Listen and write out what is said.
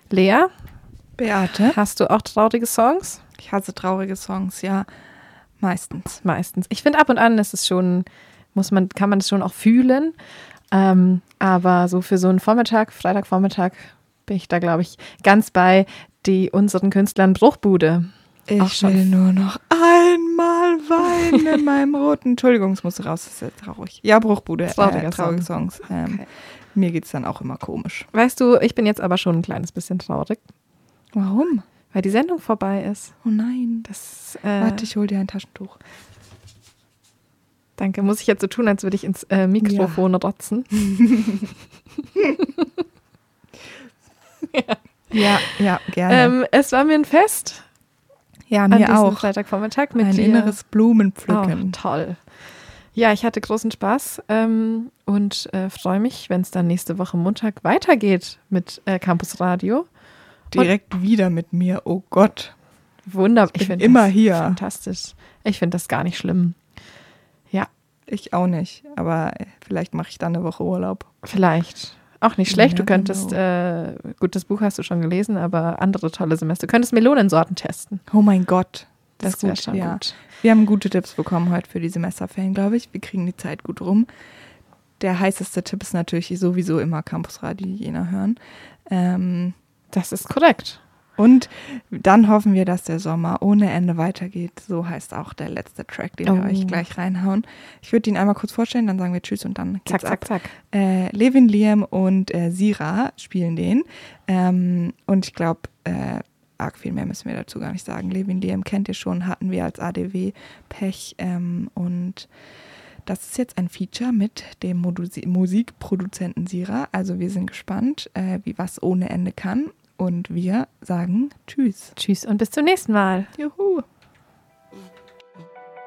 Lea, Beate, hast du auch traurige Songs? ich hasse traurige Songs, ja, meistens. Meistens. Ich finde, ab und an ist es schon, kann man es schon auch fühlen. Aber so für so einen Vormittag, Freitagvormittag, bin ich da, glaube ich, ganz bei unseren Künstlern Bruchbude. Ich will nur noch einmal weinen in meinem roten. Entschuldigung, es muss raus, das ist jetzt traurig. Ja, Bruchbude, traurige Songs. Okay. Mir geht es dann auch immer komisch. Weißt du, ich bin jetzt aber schon ein kleines bisschen traurig, Warum? weil die Sendung vorbei ist. Oh nein. Warte, ich hol dir ein Taschentuch. Danke. Muss ich jetzt so tun, als würde ich ins Mikrofon rotzen? Ja, gerne. Es war mir ein Fest. Ja, An mir diesem auch. Freitagvormittag mit Ein dir. inneres Blumenpflücken. Oh, toll. Ja, ich hatte großen Spaß und freue mich, wenn es dann nächste Woche Montag weitergeht mit Campus Radio. Direkt wieder mit mir. Oh Gott. Wunderbar. Ich bin immer hier. Fantastisch. Ich finde das gar nicht schlimm. Ja. Ich auch nicht. Aber vielleicht mache ich dann eine Woche Urlaub. Vielleicht. Auch nicht schlecht. Du never könntest, gut, das Buch hast du schon gelesen, aber andere tolle Semester. Du könntest Melonensorten testen. Oh mein Gott. Das wäre schon gut. Wir haben gute Tipps bekommen heute für die Semesterferien, glaube ich. Wir kriegen die Zeit gut rum. Der heißeste Tipp ist natürlich sowieso immer Campus Radio Jena hören. Das ist korrekt. Und dann hoffen wir, dass der Sommer ohne Ende weitergeht. So heißt auch der letzte Track, den wir euch gleich reinhauen. Ich würde ihn einmal kurz vorstellen, dann sagen wir Tschüss und dann geht's ab. Zack. Levin, Liam und Sira spielen den. Und ich glaube, arg viel mehr müssen wir dazu gar nicht sagen. Levin, Liam kennt ihr schon, hatten wir als ADW Pech. Und das ist jetzt ein Feature mit dem Musikproduzenten Sira. Also wir sind gespannt, wie was ohne Ende kann. Und wir sagen Tschüss. Tschüss und bis zum nächsten Mal. Juhu.